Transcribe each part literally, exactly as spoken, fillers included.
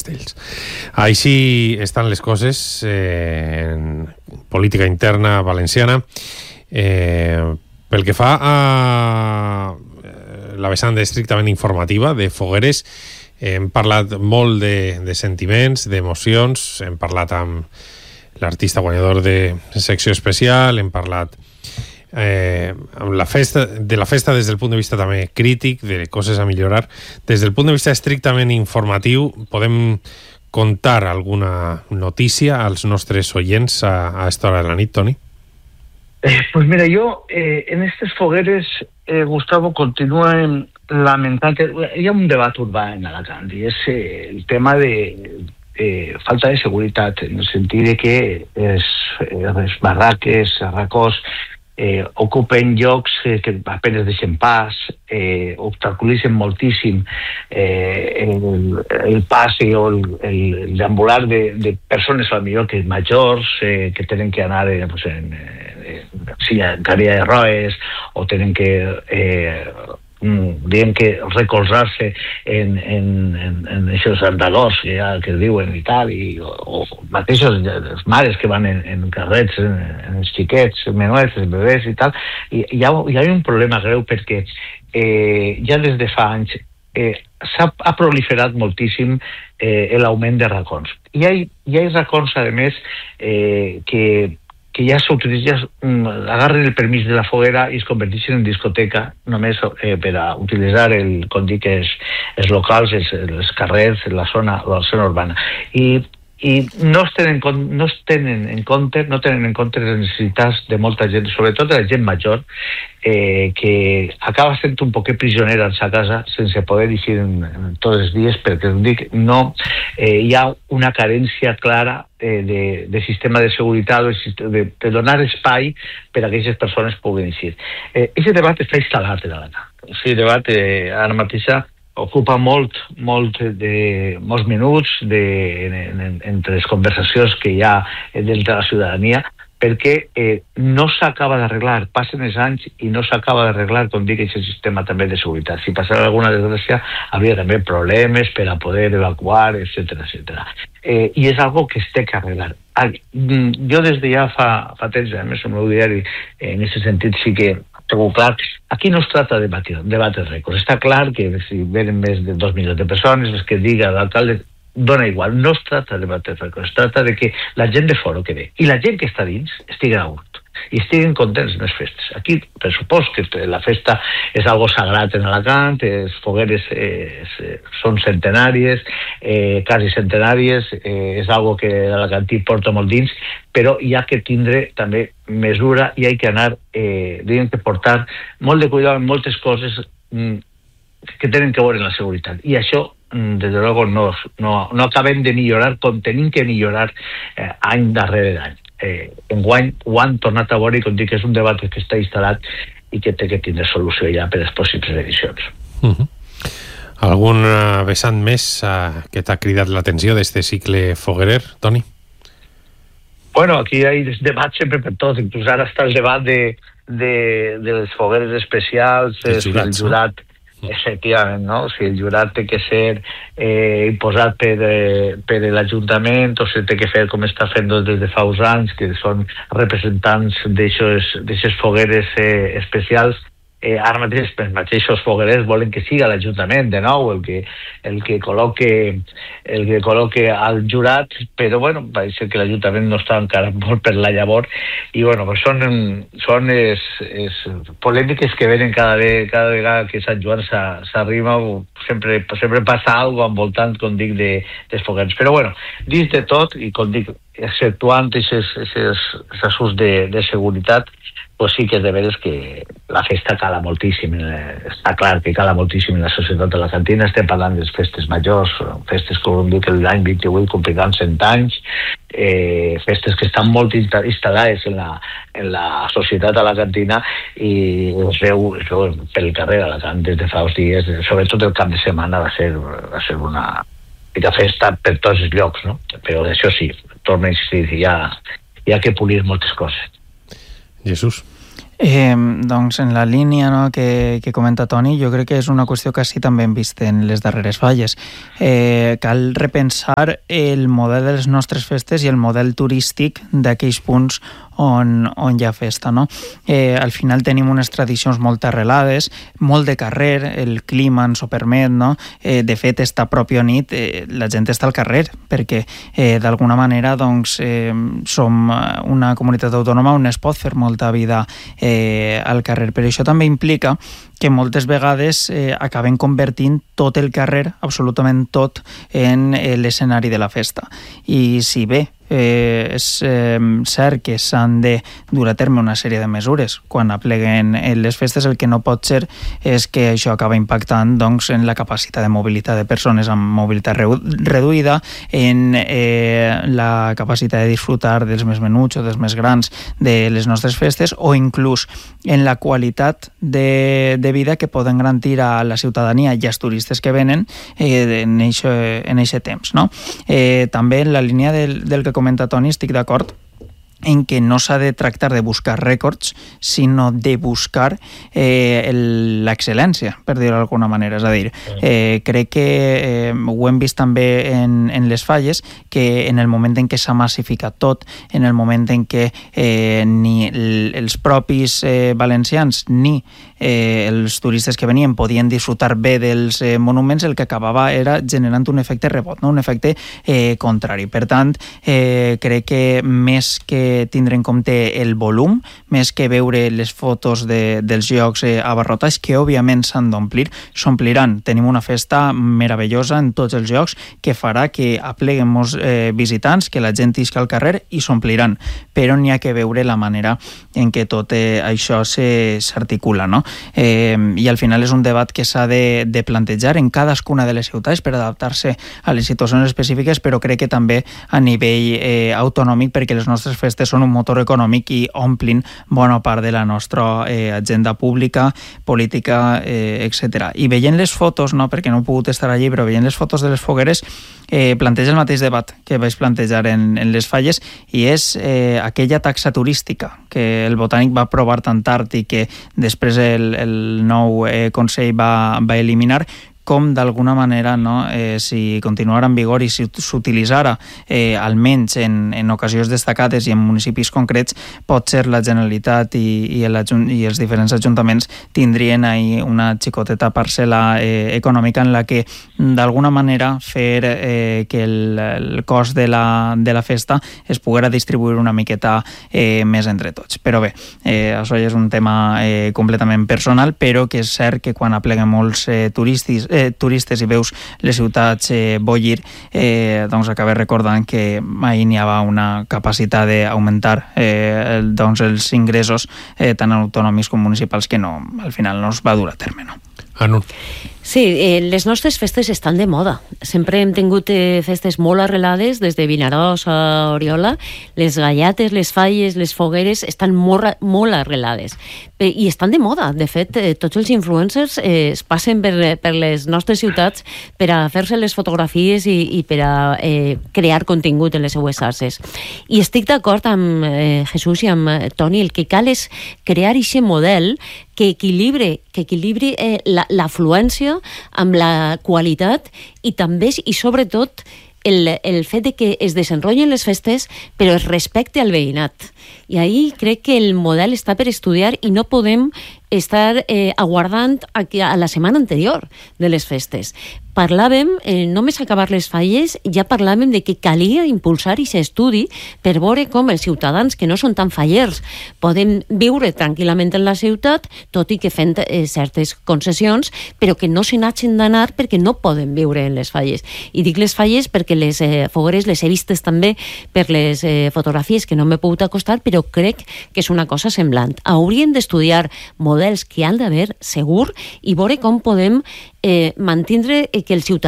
castells. Així estan les coses eh, en política interna valenciana. Eh, pel que fa a la vessant estrictament informativa de Fogueres, hem parlat molt de, de sentiments, d'emocions, hem parlat amb l'artista guanyador de secció especial, hem parlat Eh, la festa, de la festa des del punt de vista també crític, de coses a millorar. Des del punt de vista estrictament informatiu, podem contar alguna notícia als nostres oients a, a esta hora de la nit, Toni? Eh, pues mira, yo eh, en estos Fogueres, eh, Gustavo, continúa en lamentant que hi ha un debat urbà en Alacant i és eh, el tema de eh, falta de seguretat, en el sentit de que es, les barraques, els racons, Eh, ocupen llocs eh, que apenas deixen pas, eh, obstaculitzen moltíssim eh, el, el pas o el, el, el deambular de, de persones a millor que majors eh, que tenen que anar eh, pues en, eh, en silla, cadira de rodes o tenen que eh, diguem que recolzar-se en, en, en, en aquests andadors que, ja, que diuen i tal, i, o, o mateixos les mares que van en, en carrets, en, en els xiquets, menuets, els bebès i tal, i hi ha, hi ha un problema greu perquè eh, ja des de fa anys eh, s'ha ha proliferat moltíssim eh, l'augment de racons. I hi ha, hi ha racons, a més, eh, que que ja s'utilitzen, agarren el permís de la foguera i es converteixen en discoteca només eh, per a utilitzar el, com dic, els, els locals, els, els carrers, la zona, la zona urbana. I, i no, es tenen, no es tenen en compte, no tenen en compte les necessitats de molta gent, sobretot de la gent major, eh, que acaba sent un poquet prisionera en sa casa sense poder eixir en, en tots els dies, perquè dic, no, eh, hi ha una carència clara eh, de, de sistema de seguretat, de, de donar espai per a que aquestes persones puguin eixir. Eh, aquest debat està instal·lat en l'Alacant. Aquest debat eh, ara mateix ocupa molt, molt de, molts minuts de, en, en, entre les conversacions que hi ha dintre de la ciutadania, perquè eh, no s'acaba d'arreglar, passen els anys i no s'acaba d'arreglar, com dic, aquest sistema també de seguretat. Si passava alguna desgràcia, havia també problemes per a poder evacuar, etcètera, etcètera. Eh, I és algo que es té que arreglar. Jo des de ja fa, fa temps, a més, el meu diari, en aquest sentit sí que tengo clar, aquí no es trata de debatir, debates rècords. Està clar que si venen més de dos milions de persones, els que diga l'alcalde, dona igual, no es trata de debates rècords, es trata de que la gent de fora que ve i la gent que està dins estigui a gust i estiguin contents en les festes. Aquí, per supòs que la festa és algo sagrat en Alacant, les fogueres eh, són centenàries, eh, quasi centenàries, eh, és algo que l'alacantí porta molt dins, però hi ha que tindre també mesura i hi ha que anar, eh, diguem que portar molt de cuidado en moltes coses mm, que tenen que veure en la seguretat. I això, mm, des de luego, no, no, no acabem de millorar com tenim que millorar eh, any darrere d'any. Eh, enguany ho han tornat a veure i com dic que és un debat que està instal·lat i que té que tindre solució ja per les possibles edicions. Uh-huh. Algun uh, vessant més uh, que t'ha cridat l'atenció d'este cicle foguerer, Toni? Bueno, aquí hi ha debats sempre per tot, inclús ara està el debat de, de, de les fogueres especials, el jurat, el jurat no? Efectivament, no? O sigui, el jurat té que ser eh, imposat per, eh, per l'Ajuntament, o sigui, té que fer com està fent des de fa uns anys, que són representants d'aixes fogueres eh, especials. Eh, ara mateix els mateixos foguerers volen que siga l'Ajuntament de nou el que, el que col·loque el que col·loque al jurat, però bueno, pareix que l'Ajuntament no està encara molt per la llavor i bueno, pues són, són es, es polèmiques que venen cada, ve, cada vegada que Sant Joan s'arriba, sempre, sempre passa alguna cosa envoltant, com dic, de, dels foguers. Però bueno, dins de tot, i com dic, exceptuant aquests assumptes de, de seguretat, pues sí que és de veres que la festa cala moltíssim, eh, està clar que cala moltíssim en la societat de la cantina. Estem parlant de festes majors, festes com dic l'any vint-i-vuit complicant cent anys, eh, festes que estan molt instal·lades en la, en la societat de la cantina i es veu, es veu pel carrer de Alacant des de fa uns dies, sobretot el cap de setmana va ser, va ser una mica festa per tots els llocs, no? Però això sí, torno a insistir, hi ha, hi ha que polir moltes coses. Jesús. Eh, doncs en la línia, no, que, que comenta Toni, jo crec que és una qüestió que sí també hem vist en les darreres falles. Eh, cal repensar el model de les nostres festes i el model turístic d'aquells punts on, on hi ha festa, no? Eh, al final tenim unes tradicions molt arrelades, molt de carrer, el clima ens ho permet, no? Eh, de fet, esta pròpia nit eh, la gent està al carrer, perquè eh, d'alguna manera doncs, eh, som una comunitat autònoma on es pot fer molta vida eh, al carrer, però això també implica que moltes vegades eh, acaben convertint tot el carrer, absolutament tot, en eh, l'escenari de la festa. I si bé Eh, és eh, cert que s'han de dur a terme una sèrie de mesures quan apleguen les festes, el que no pot ser és que això acaba impactant doncs, en la capacitat de mobilitat de persones amb mobilitat reduïda, en eh, la capacitat de disfrutar dels més menuts o dels més grans de les nostres festes, o inclús en la qualitat de, de vida que poden garantir a la ciutadania i als turistes que venen eh, en aquest temps, no? Eh, també en la línia del, del que comenta Toni, estic d'acord en que no s'ha de tractar de buscar rècords, sinó de buscar eh, l'excel·lència, per dir-ho d'alguna manera. És a dir, eh, crec que eh, ho hem vist també en, en les falles, que en el moment en què s'ha massificat tot, en el moment en què eh, ni els propis eh, valencians ni eh, els turistes que venien podien disfrutar bé dels eh, monuments, el que acabava era generant un efecte rebot, no? Un efecte eh, contrari. Per tant, eh, crec que més que tindre en compte el volum, més que veure les fotos de, dels llocs eh, abarrotats, que òbviament s'han d'omplir, s'ompliran. Tenim una festa meravellosa en tots els llocs que farà que apleguen molts eh, visitants, que la gent isca al carrer i s'ompliran, però n'hi ha que veure la manera en què tot eh, això s'articula, no? Eh, I al final és un debat que s'ha de, de plantejar en cadascuna de les ciutats per adaptar-se a les situacions específiques, però crec que també a nivell eh, autonòmic, perquè les nostres festes són un motor econòmic i omplin bona part de la nostra eh, agenda pública, política, eh, etcètera. I veient les fotos, no, perquè no he pogut estar allí, però veient les fotos de les fogueres, eh, planteja el mateix debat que vaig plantejar en, en les falles, i és eh, aquella taxa turística que el Botànic va aprovar tan tard i que després el, el nou eh, Consell va, va eliminar, com d'alguna manera, no, eh, si continuara en vigor i si s'utilitzara eh, almenys en, en ocasions destacades i en municipis concrets, potser la Generalitat i, i, el, i els diferents ajuntaments tindrien ahí una xicoteta parcel·la eh, econòmica en la que d'alguna manera fer eh, que el, el cost de la, de la festa es poguera distribuir una miqueta eh, més entre tots. Però bé, eh, això ja és un tema eh, completament personal, però que és cert que quan apleguen molts eh, turistes Eh, turistes i veus les ciutats eh, bollir, eh, doncs acabes recordant que mai n'hi havia una capacitat d'augmentar eh, el, doncs els ingressos eh, tant autonòmics com municipals que no, al final no es va dur a terme, no? Anu. Sí, eh, les nostres festes estan de moda. Sempre hem tingut eh, festes molt arrelades, des de Vinaròs a Oriola. Les gallates, les falles, les fogueres estan molt, molt arrelades. Eh, I estan de moda. De fet, eh, tots els influencers eh, es passen per, per les nostres ciutats per a fer-se les fotografies i, i per a eh, crear contingut en les seues xarxes. I estic d'acord amb eh, Jesús i amb eh, Toni, el que cal és crear aquest model que equilibri, que equilibri eh, l'afluència amb la qualitat i també i sobretot el, el fet de que es desenrotllen les festes però es respecte al veïnat. I ahí crec que el model està per estudiar i no podem estar eh, aguardant a, a la setmana anterior de les festes. Parlàvem, eh, només acabar les falles, ja parlàvem de que calia impulsar aquest estudi per veure com els ciutadans que no són tan fallers poden viure tranquil·lament en la ciutat, tot i que fent eh, certes concessions, però que no se n'hagin d'anar perquè no poden viure en les falles. I dic les falles perquè les eh, fogueres les he vistes també per les eh, fotografies que no m'he pogut acostar, però crec que és una cosa semblant. Hauríem d'estudiar models que han d'haver segur i veure com podem eh, mantindre que el ciutadà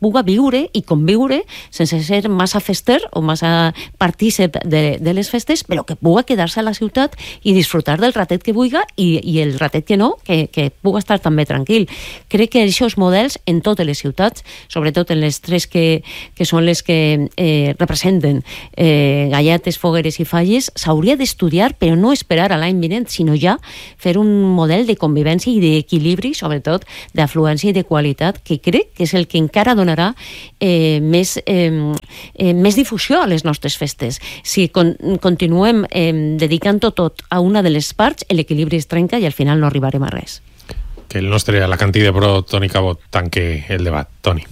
puga viure i conviure sense ser massa fester o massa partícip de, de les festes, però que puga quedar-se a la ciutat i disfrutar del ratet que vulga i, i el ratet que no, que, que puga estar també tranquil. Crec que aquests models en totes les ciutats, sobretot en les tres que, que són les que eh, representen eh, galletes, fogueres i falles, s'hauria d'estudiar, però no esperar a l'any vinent, sinó ja fer un model de convivència i d'equilibri, sobretot d'afluència i de qualitat, que crec que és el que encara donarà eh, més, eh, eh, més difusió a les nostres festes. Si con, continuem eh, dedicant-ho tot a una de les parts, l'equilibri es trenca i al final no arribarem a res. Que el nostre alacantí de pro, Toni Cabot, tanque el debat. Toni.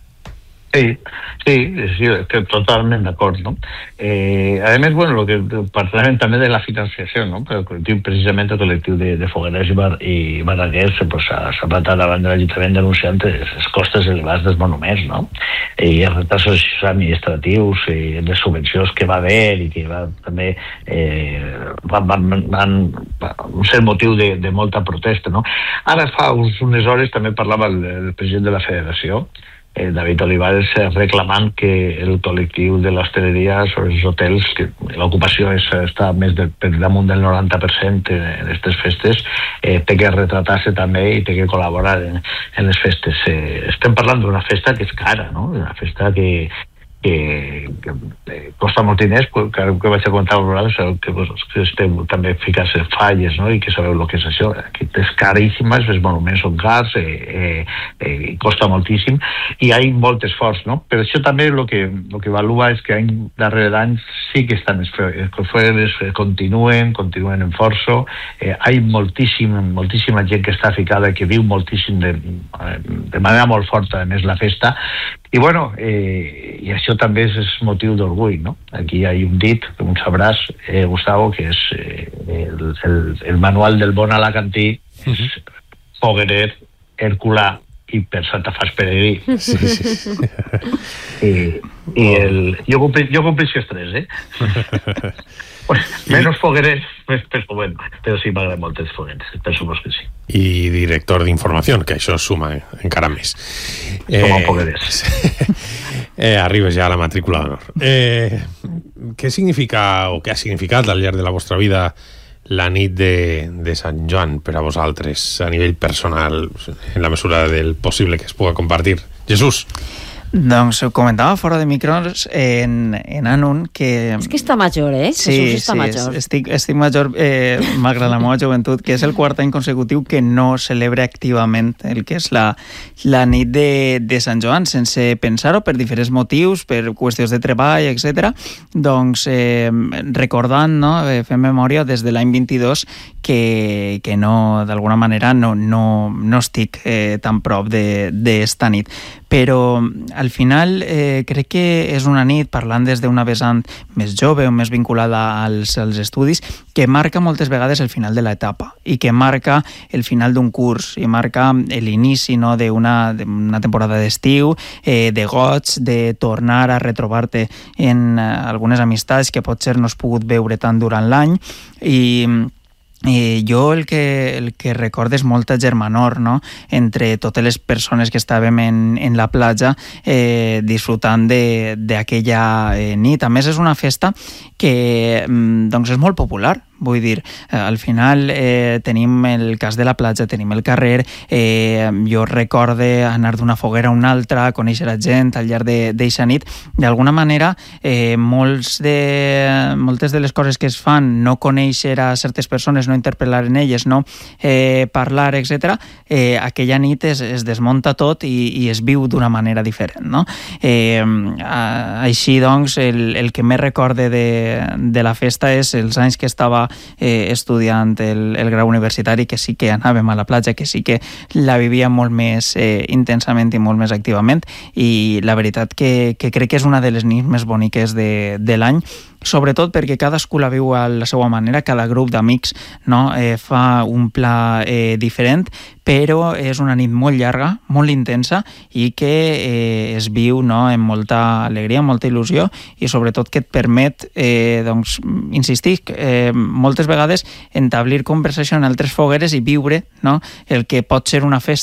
Sí, sí, sí, estoy totalmente de acuerdo, ¿no? Eh, además, bueno, lo que parlàvem també de la financiación, ¿no? Pero el colectivo, precisamente el colectivo de, de foguerers i, bar, i baraguers, pues, s'ha plantat davant de l'Ajuntament denunciant els costes elevats dels monuments, no? I els retrasos administratius i les subvencions que va haver i que va també eh, van, van, van, van ser motiu de, de molta protesta, no? Ara fa uns, unes hores també parlava el, el president de la Federació, Eh, David Olivares, eh, reclamant que el col·lectiu de l'hostaleria sobre els hotels, que l'ocupació és, està més de, per damunt del noranta per cent en aquestes festes, eh, té que retratar-se també i té que col·laborar en, en les festes. Eh, estem parlant d'una festa que és cara, no? Una festa que, que, que eh, costa molts diners, que, que vaig a contar a vegades, que, que estem també ficant-se falles, no? I que sabeu el que és això. Que és caríssimes, els monuments són cars, eh, eh, eh, costa moltíssim, i hi ha molt esforç, no? Però això també el que, lo que evalua és que any darrere d'any sí que estan els fogueres, continuen, continuen en força, eh, hi ha moltíssim, moltíssima gent que està ficada, que viu moltíssim de, de manera molt forta, a més, la festa. I bueno, eh, i això també és, és motiu d'orgull, no? Aquí hi ha un dit, un sabràs, eh, Gustavo, que és eh, el, el, el manual del bon alacantí, és foguerer, herculà i per Santa Fas peregrí. Sí, sí. I, i el, jo complis, jo complis que tres, eh? Pues, menos foguerers, però bueno, però sí m'agraden molt els foguerers, per supost que sí. I director d'informació, que això suma encara més. Com a foguerers. Eh, arribes ja a la matrícula d'honor. Eh, què significa, o què ha significat al llarg de la vostra vida la nit de, de Sant Joan per a vosaltres, a nivell personal, en la mesura del possible que es pugui compartir? Jesús. Doncs ho comentava fora de micros en, en Anun que... És que està major, eh? Sí, Jesús està sí, major. Estic, estic major, eh, malgrat la meva joventut, que és el quart any consecutiu que no celebra activament el que és la, la nit de, de Sant Joan, sense pensar-ho, per diferents motius, per qüestions de treball, etcètera. Doncs eh, recordant, no, fem memòria des de l'any vint-i-dos que, que no, d'alguna manera no, no, no estic eh, tan prop d'esta nit. Però al final eh, crec que és una nit, parlant des d'una vessant més jove o més vinculada als, als estudis, que marca moltes vegades el final de l'etapa i que marca el final d'un curs i marca l'inici, no, d'una, d'una temporada d'estiu, eh, de goig, de tornar a retrobar-te en eh, algunes amistats que potser no has pogut veure tant durant l'any. I Eh, jo el que, el que recordo és molta germanor, no?, entre totes les persones que estàvem en, en la platja eh, disfrutant d'aquella eh, nit. A més, és una festa que doncs, és molt popular. Vull dir, eh, al final eh, tenim el cas de la platja, tenim el carrer, eh, jo recorde anar d'una foguera a una altra, conèixer la gent al llarg d'eixa nit. D'alguna manera, eh, molts de, moltes de les coses que es fan, no conèixer a certes persones, no interpel·lar en elles, no eh, parlar, etcètera, eh, aquella nit es, es desmunta tot i, i es viu d'una manera diferent, no? Eh, així, doncs, el, el que més recorde de, de la festa és els anys que estava Eh, estudiant el, el grau universitari, que sí que anàvem a la platja, que sí que la vivíem molt més eh, intensament i molt més activament, i la veritat que, que crec que és una de les nits més boniques de, de l'any, sobretot perquè cadascú la viu a la seva manera, cada grup d'amics, no, eh, fa un pla eh, diferent, però és una nit molt llarga, molt intensa i que eh, es viu, no, amb molta alegria, amb molta il·lusió i sobretot que et permet, eh, doncs, insistir, eh, moltes vegades entablir conversació en altres fogueres i viure, no, el que pot ser una festa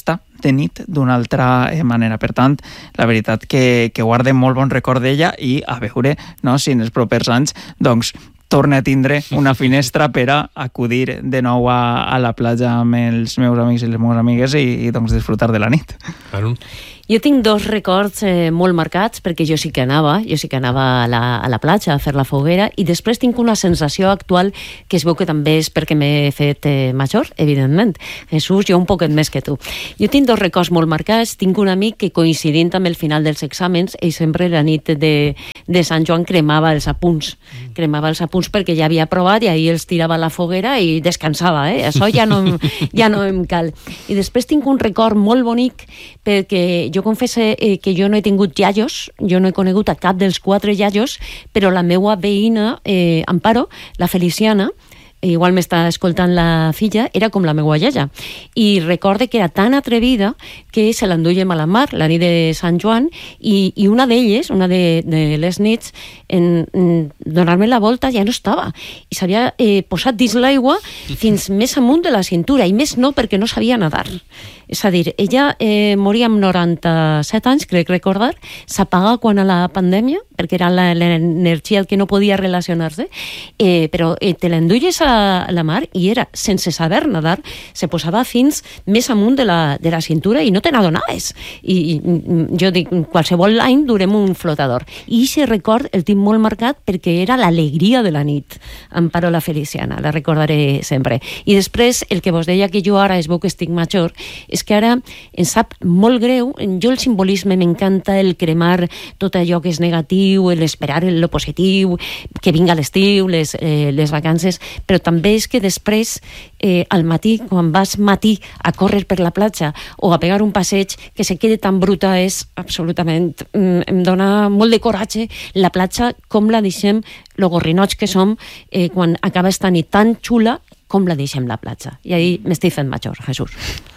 de nit d'una altra manera. Per tant, la veritat que, que guarde molt bon record d'ella i a veure, no, si en els propers anys doncs torna a tindre una finestra per a acudir de nou a, a la platja amb els meus amics i les meves amigues i, i doncs disfrutar de la nit. Claro. Jo tinc dos records eh, molt marcats, perquè jo sí que anava, jo sí que anava a la, a la platja a fer la foguera, i després tinc una sensació actual que es veu que també és perquè m'he fet eh, major, evidentment. Jesús, jo un poquet més que tu. Jo tinc dos records molt marcats. Tinc un amic que, coincidint amb el final dels exàmens, ell sempre la nit de, de Sant Joan cremava els apunts. Cremava els apunts perquè ja havia provat i ahir els tirava a la foguera i descansava, eh? Això ja no, ja no em cal. I després tinc un record molt bonic perquè jo confesse eh, que jo no he tingut iaios, jo no he conegut a cap dels quatre iaios, però la meua veïna, eh, Amparo, la Feliciana, igual m'està escoltant la filla, era com la meua iaia. I recorde que era tan atrevida que se l'enduiem a la mar, la nit de Sant Joan, i, i una d'elles, una de, de les nits, en, en donar-me la volta ja no estava. I s'havia eh, posat dins l'aigua fins més amunt de la cintura, i més no perquè no sabia nedar. És a dir, ella eh, moria amb noranta-set anys, crec recordar, s'apaga quan a la pandèmia, perquè era l'energia que no podia relacionar-se, eh, però eh, te l'enduies a la mar i era, sense saber nedar, se posava fins més amunt de la, de la cintura i no te n'adonaves. I, I jo dic, qualsevol any durem un flotador. I aquest record el tinc molt marcat perquè era l'alegria de la nit. Amparo la Feliciana, la recordaré sempre. I després, el que vos deia que jo ara es veu que estic major, és que ara em sap molt greu. Jo el simbolisme m'encanta, el cremar tot allò que és negatiu, l'esperar lo positiu, que vinga l'estiu, les, eh, les vacances, però també és que després, eh, al matí, quan vas matí a córrer per la platja o a pegar un passeig, que se quede tan bruta és absolutament... Mm, em dona molt de coratge la platja, com la deixem, lo gorrinots que som, eh, quan acaba estant tan xula com la deixem la platja. I ahí m'estic fent major, Jesús.